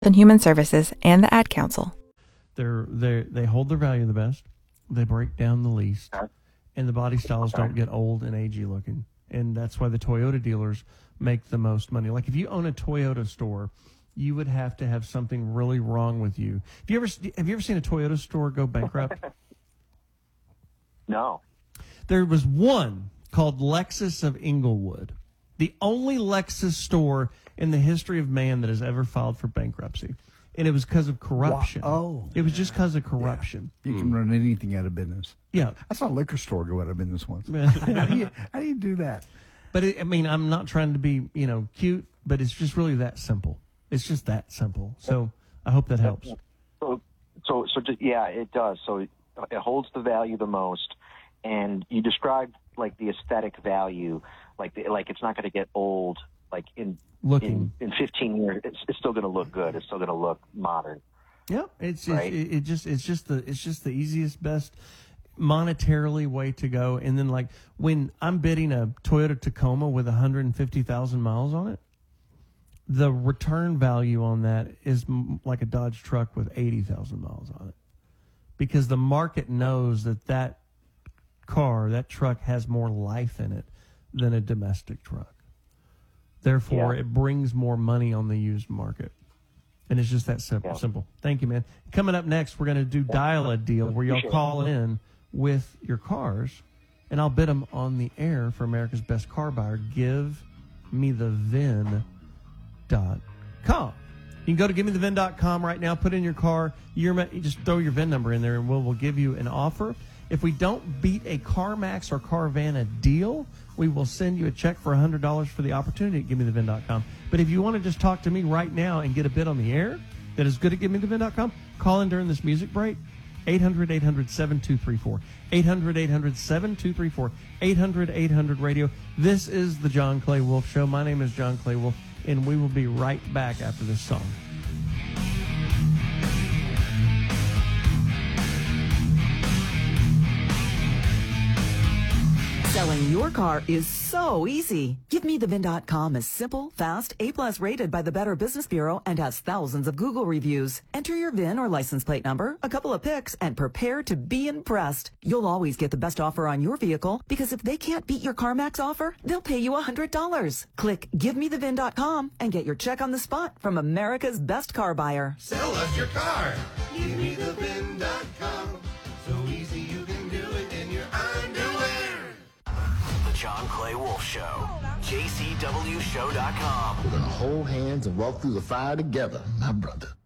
and Human Services, and the Ad Council. They hold their value the best. They break down the least. And the body styles don't get old and agey looking. And that's why the Toyota dealers make the most money. Like if you own a Toyota store, you would have to have something really wrong with you. Have you ever seen a Toyota store go bankrupt? No. There was one called Lexus of Inglewood, the only Lexus store in the history of man that has ever filed for bankruptcy. And it was because of corruption. Wow. Oh. It was just because of corruption. Yeah. You can run anything out of business. Yeah. I saw a liquor store go out of business once. How do you do that? But, I'm not trying to be, cute, but it's just really that simple. It's just that simple. So I hope that helps. So yeah, it does. So it holds the value the most. And you described, like, the aesthetic value, like it's not going to get old, like in 15 years, it's still going to look good. It's still going to look modern. Yeah, it's just the easiest, best monetarily way to go. And then, like, when I'm bidding a Toyota Tacoma with 150,000 miles on it, the return value on that is like a Dodge truck with 80,000 miles on it, because the market knows that truck has more life in it than a domestic truck. Therefore, It brings more money on the used market. And it's just that simple. Thank you, man. Coming up next, we're going to do Dial a Deal, where y'all call in with your cars, and I'll bid them on the air for America's Best Car Buyer. Give me the VIN.com. You can go to givemethevin.com right now, put in your car, you just throw your VIN number in there, and we'll give you an offer. If we don't beat a CarMax or Carvana deal, we will send you a check for $100 for the opportunity at givemethevin.com. But if you want to just talk to me right now and get a bid on the air that is good at givemethevin.com, call in during this music break, 800-800-7234. 800-800-7234. 800-800-RADIO. This is the John Clay Wolf Show. My name is John Clay Wolf, and we will be right back after this song. Selling your car is so easy. GiveMeTheVin.com is simple, fast, A+ rated by the Better Business Bureau, and has thousands of Google reviews. Enter your VIN or license plate number, a couple of pics, and prepare to be impressed. You'll always get the best offer on your vehicle, because if they can't beat your CarMax offer, they'll pay you $100. Click GiveMeTheVin.com and get your check on the spot from America's Best Car Buyer. Sell us your car. GiveMeTheVin.com. So easy you can do it in your underwear. The John Clay Wolf Show. JCWShow.com. We're going to hold hands and walk through the fire together, my brother.